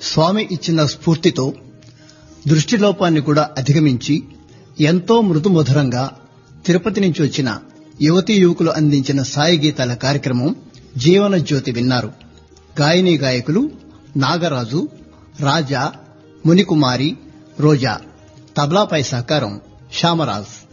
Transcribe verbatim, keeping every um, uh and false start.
స్వామి ఇచ్చిన స్ఫూర్తితో దృష్టిలోపాన్ని కూడా అధిగమించి ఎంతో మృదుమధురంగా తిరుపతి నుంచి వచ్చిన యువతీ యువకులు అందించిన సాయి గీతాల కార్యక్రమం జీవన జ్యోతి విన్నారు. గాయనీ గాయకులు నాగరాజు, రాజా, మునికుమారి, రోజా. తబలాపై సహకారం శ్యామరాజ్.